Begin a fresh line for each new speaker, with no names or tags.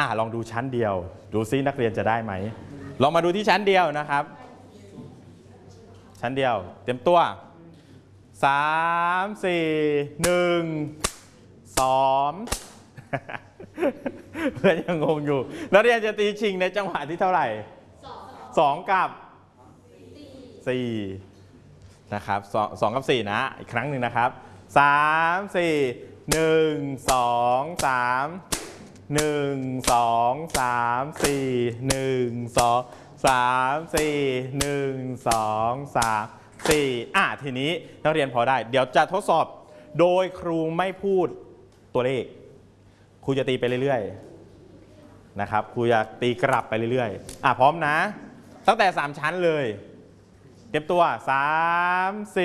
ลองดูชั้นเดียวดูซินักเรียนจะได้ไหมลองมาดูที่ชั้นเดียวนะครับชั้นเดียวเตรียมตัว3 4 1 2 เพื่อนยังงงอยู่นักเรียนจะตีชิงในจังหวะที่เท่าไหร่2 กับ 4นะครับ2 กับ 4นะอีกครั้งหนึ่งนะครับ3 4 1 2 3 1 2 3 4 1 2 3 4 1 2 3 4ทีนี้นักเรียนพอได้เดี๋ยวจะทดสอบโดยครูไม่พูดตัวเลขครูจะตีไปเรื่อยๆนะครับครูจะตีกลับไปเรื่อยๆพร้อมนะตั้งแต่3ชั้นเลยเตรียมตัว3 4